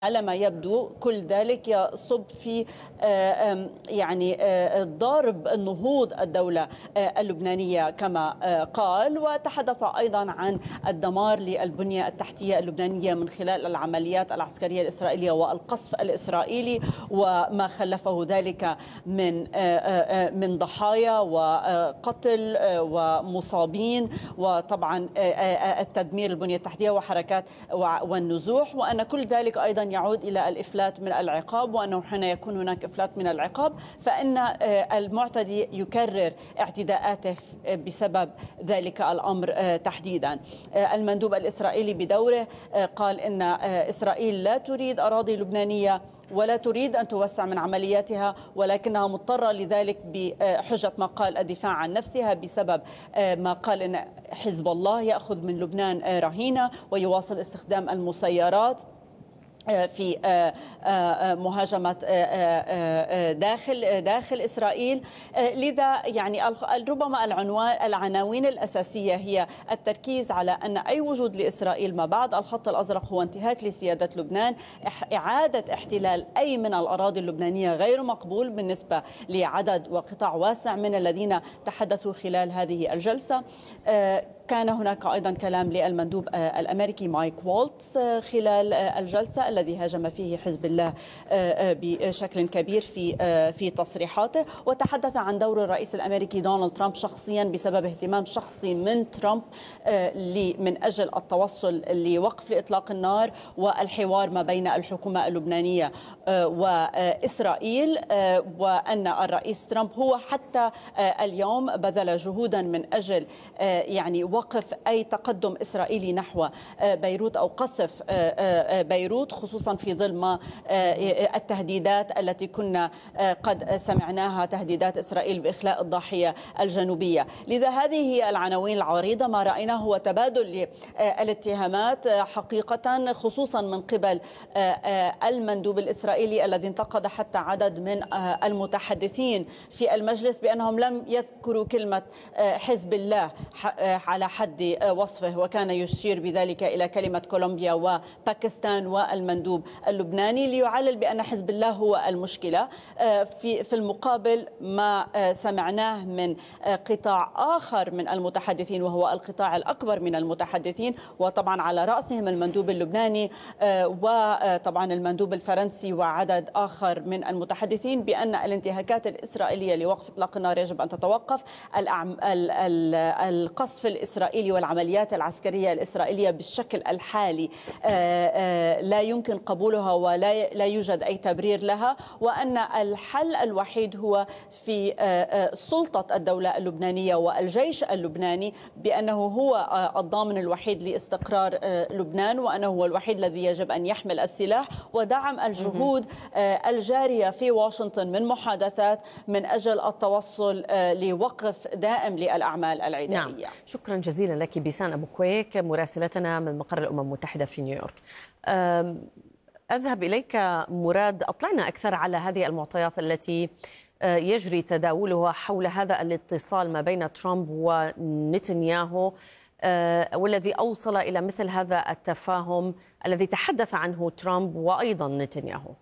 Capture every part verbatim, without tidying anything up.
على ما يبدو كل ذلك يصب في يعني ضارب نهوض الدولة اللبنانية كما قال، وتحدث أيضا عن الدمار للبنية التحتية اللبنانية من خلال العمليات العسكرية الإسرائيلية والقصف الإسرائيلي وما خلفه ذلك من من ضحايا وقتل ومصابين، وطبعا التدمير البنية التحتية وحركات والنزوح، وأن كل ذلك أيضا يعود إلى الإفلات من العقاب، وأنه حين يكون هناك إفلات من العقاب فإن المعتدي يكرر اعتداءاته بسبب ذلك الأمر تحديدا. المندوب الإسرائيلي بدوره قال إن إسرائيل لا تريد أراضي لبنانية ولا تريد أن توسع من عملياتها، ولكنها مضطرة لذلك بحجة ما قال الدفاع عن نفسها، بسبب ما قال أن حزب الله يأخذ من لبنان رهينة ويواصل استخدام المسيرات في مهاجمة داخل داخل إسرائيل. لذا يعني ربما العنوان العناوين الأساسية هي التركيز على أن أي وجود لإسرائيل ما بعد الخط الأزرق هو انتهاك لسيادة لبنان. إعادة احتلال أي من الأراضي اللبنانية غير مقبول بالنسبة لعدد وقطاع واسع من الذين تحدثوا خلال هذه الجلسة. كان هناك أيضا كلام للمندوب الأمريكي مايك والتز خلال الجلسة الذي هاجم فيه حزب الله بشكل كبير في في تصريحاته، وتحدث عن دور الرئيس الأمريكي دونالد ترامب شخصيا بسبب اهتمام شخصي من ترامب من أجل التوصل لوقف لإطلاق النار والحوار ما بين الحكومة اللبنانية وإسرائيل، وأن الرئيس ترامب هو حتى اليوم بذل جهودا من أجل يعني وقف أي تقدم إسرائيلي نحو بيروت أو قصف بيروت، خصوصا في ظل ما التهديدات التي كنا قد سمعناها، تهديدات إسرائيل بإخلاء الضاحية الجنوبية. لذا هذه هي العناوين العريضة. ما رأيناه هو تبادل الاتهامات حقيقة، خصوصا من قبل المندوب الإسرائيلي الذي انتقد حتى عدد من المتحدثين في المجلس بأنهم لم يذكروا كلمة حزب الله على حد وصفه، وكان يشير بذلك إلى كلمة كولومبيا وباكستان والمندوب اللبناني ليعلل بأن حزب الله هو المشكلة. في في المقابل ما سمعناه من قطاع آخر من المتحدثين وهو القطاع الأكبر من المتحدثين، وطبعا على رأسهم المندوب اللبناني وطبعا المندوب الفرنسي وعدد آخر من المتحدثين، بأن الانتهاكات الإسرائيلية لوقف إطلاق النار يجب أن تتوقف. القصف الإسرائيلي والعمليات العسكرية الإسرائيلية بالشكل الحالي لا يمكن قبولها ولا لا يوجد أي تبرير لها، وأن الحل الوحيد هو في سلطة الدولة اللبنانية والجيش اللبناني، بأنه هو الضامن الوحيد لاستقرار لبنان، وأنه هو الوحيد الذي يجب أن يحمل السلاح، ودعم الجهود الجارية في واشنطن من محادثات من أجل التوصل لوقف دائم للأعمال العدائية. نعم. شكرا جزيلا لك بيسان أبو كويك مراسلتنا من مقر الأمم المتحدة في نيويورك. أذهب إليك مراد، أطلعنا أكثر على هذه المعطيات التي يجري تداولها حول هذا الاتصال ما بين ترامب ونتنياهو، والذي أوصل إلى مثل هذا التفاهم الذي تحدث عنه ترامب وأيضا نتنياهو.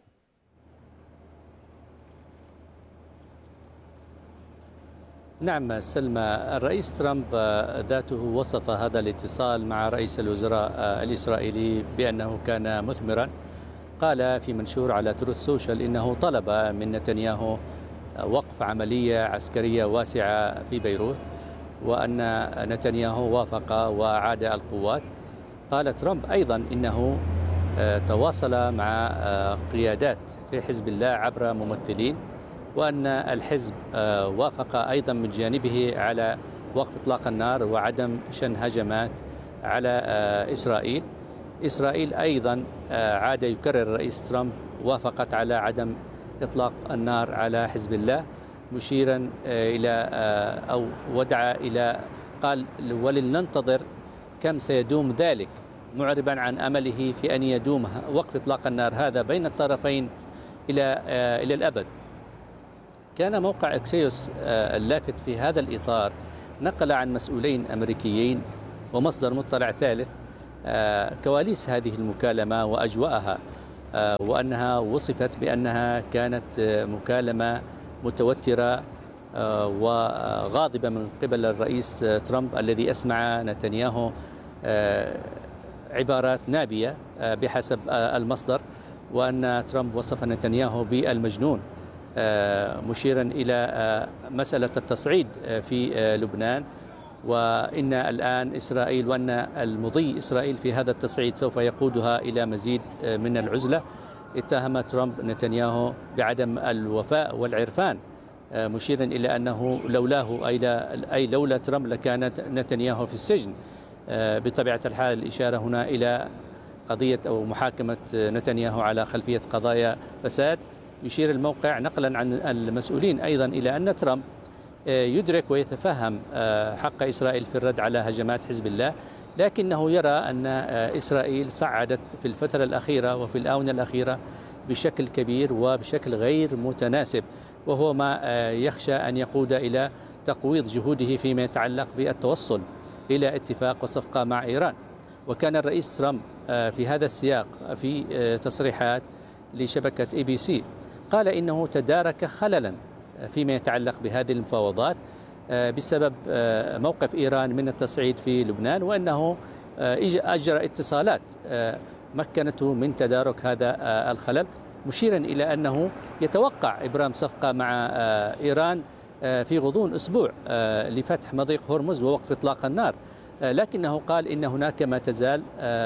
نعم سلمى، الرئيس ترامب ذاته وصف هذا الاتصال مع رئيس الوزراء الإسرائيلي بأنه كان مثمرا. قال في منشور على تروث سوشيال إنه طلب من نتنياهو وقف عملية عسكرية واسعة في بيروت، وأن نتنياهو وافق وأعاد القوات. قال ترامب أيضا إنه تواصل مع قيادات في حزب الله عبر ممثلين، وأن الحزب وافق أيضا من جانبه على وقف إطلاق النار وعدم شن هجمات على إسرائيل. إسرائيل أيضا عاد يكرر الرئيس ترامب وافقت على عدم إطلاق النار على حزب الله، مشيرا إلى أو ودعا إلى قال ولننتظر كم سيدوم ذلك، معربا عن أمله في أن يدوم وقف إطلاق النار هذا بين الطرفين إلى إلى الأبد. كان موقع اكسيوس اللافت في هذا الإطار نقل عن مسؤولين أمريكيين ومصدر مطلع ثالث كواليس هذه المكالمة وأجواءها، وأنها وصفت بأنها كانت مكالمة متوترة وغاضبة من قبل الرئيس ترامب الذي أسمع نتنياهو عبارات نابية بحسب المصدر، وأن ترامب وصف نتنياهو بالمجنون، مشيرا إلى مسألة التصعيد في لبنان، وإن الآن إسرائيل وأن المضي إسرائيل في هذا التصعيد سوف يقودها إلى مزيد من العزلة. اتهم ترامب نتنياهو بعدم الوفاء والعرفان، مشيرا إلى أنه لولاه أي لولا ترامب لكانت نتنياهو في السجن. بطبيعة الحال الإشارة هنا إلى قضية أو محاكمة نتنياهو على خلفية قضايا فساد. يشير الموقع نقلا عن المسؤولين أيضا إلى أن ترامب يدرك ويتفهم حق إسرائيل في الرد على هجمات حزب الله، لكنه يرى أن إسرائيل صعدت في الفترة الأخيرة وفي الآونة الأخيرة بشكل كبير وبشكل غير متناسب، وهو ما يخشى أن يقود إلى تقويض جهوده فيما يتعلق بالتوصل إلى اتفاق وصفقة مع إيران. وكان الرئيس ترامب في هذا السياق في تصريحات لشبكة اي بي سي قال إنه تدارك خللا فيما يتعلق بهذه المفاوضات بسبب موقف إيران من التصعيد في لبنان، وأنه أجرى اتصالات مكنته من تدارك هذا الخلل، مشيرا إلى أنه يتوقع إبرام صفقة مع إيران في غضون أسبوع لفتح مضيق هرمز ووقف إطلاق النار، لكنه قال إن هناك ما تزال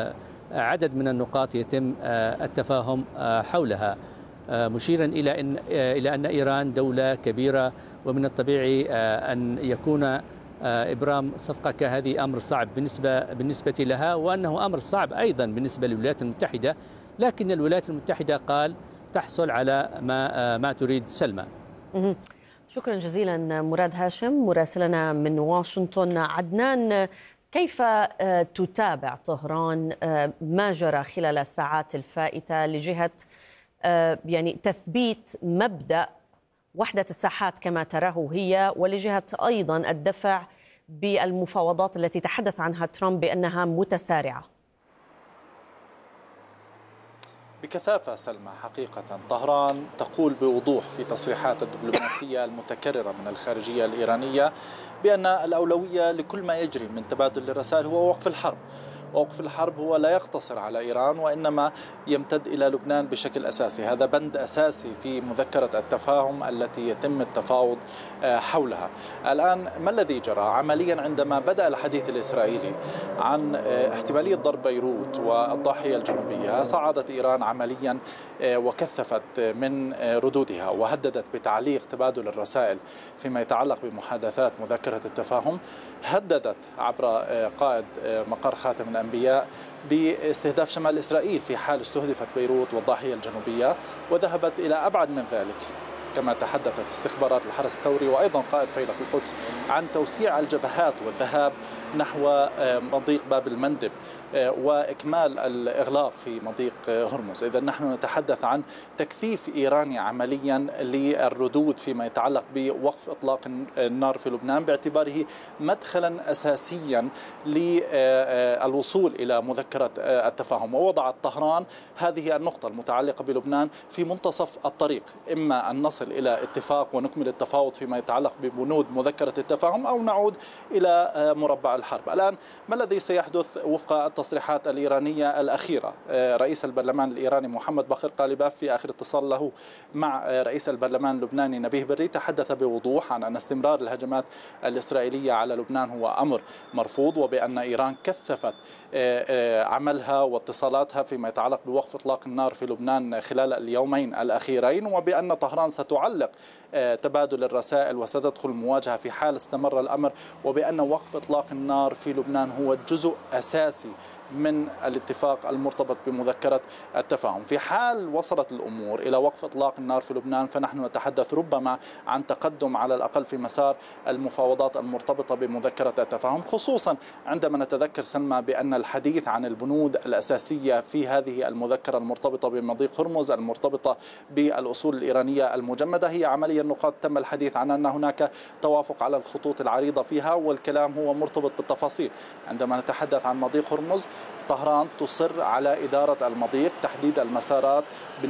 عدد من النقاط يتم التفاهم حولها، مشيرا إلى أن إلى أن إيران دولة كبيرة ومن الطبيعي أن يكون إبرام صفقة كهذه أمر صعب بالنسبة بالنسبة لها، وأنه أمر صعب أيضا بالنسبة للولايات المتحدة، لكن الولايات المتحدة قال تحصل على ما ما تريد سلمى. شكرا جزيلا مراد هاشم مراسلنا من واشنطن. عدنان، كيف تتابع طهران ما جرى خلال الساعات الفائتة لجهة يعني تثبيت مبدأ وحدة الساحات كما تراه هي، ولجهة أيضا الدفع بالمفاوضات التي تحدث عنها ترامب بأنها متسارعة؟ بكثافة سلمى، حقيقة طهران تقول بوضوح في تصريحات الدبلوماسية المتكررة من الخارجية الإيرانية بأن الأولوية لكل ما يجري من تبادل الرسائل هو وقف الحرب. وقف الحرب هو لا يقتصر على إيران وإنما يمتد إلى لبنان بشكل أساسي. هذا بند أساسي في مذكرة التفاهم التي يتم التفاوض حولها. الآن ما الذي جرى عمليا عندما بدأ الحديث الإسرائيلي عن احتمالية ضرب بيروت والضاحية الجنوبية، صعدت إيران عمليا وكثفت من ردودها وهددت بتعليق تبادل الرسائل فيما يتعلق بمحادثات مذكرة التفاهم. هددت عبر قائد مقر خاتم الأنبياء باستهداف شمال إسرائيل في حال استهدفت بيروت والضاحية الجنوبية، وذهبت إلى أبعد من ذلك كما تحدثت استخبارات الحرس الثوري وأيضا قائد فيلق القدس عن توسيع الجبهات والذهاب نحو مضيق باب المندب وإكمال الإغلاق في مضيق هرمز. إذا نحن نتحدث عن تكثيف إيراني عمليا للردود فيما يتعلق بوقف إطلاق النار في لبنان باعتباره مدخلا أساسيا للوصول إلى مذكرة التفاهم. ووضعت طهران هذه النقطة المتعلقة بلبنان في منتصف الطريق، إما أن نصل إلى اتفاق ونكمل التفاوض فيما يتعلق ببنود مذكرة التفاهم أو نعود إلى مربع الحرب. الآن ما الذي سيحدث وفق التصريحات الإيرانية الأخيرة؟ رئيس البرلمان الإيراني محمد باقر قالباف في آخر اتصال له مع رئيس البرلمان اللبناني نبيه بري تحدث بوضوح عن أن استمرار الهجمات الإسرائيلية على لبنان هو أمر مرفوض، وبأن إيران كثفت عملها واتصالاتها فيما يتعلق بوقف إطلاق النار في لبنان خلال اليومين الأخيرين، وبأن طهران ستعلق تبادل الرسائل وستدخل المواجهة في حال استمر الأمر، وبأن وقف إطلاق النار في لبنان هو جزء أساسي من الاتفاق المرتبط بمذكرة التفاهم. في حال وصلت الأمور إلى وقف إطلاق النار في لبنان فنحن نتحدث ربما عن تقدم على الأقل في مسار المفاوضات المرتبطة بمذكرة التفاهم، خصوصا عندما نتذكر سلمى بأن الحديث عن البنود الأساسية في هذه المذكرة المرتبطة بمضيق هرمز المرتبطة بالأصول الإيرانية المجمدة هي عمليا نقاط تم الحديث عن أن هناك توافق على الخطوط العريضة فيها، والكلام هو مرتبط بالتفاصيل. عندما نتحدث عن مضيق هرمز طهران تصر على إدارة المضيق، تحديد المسارات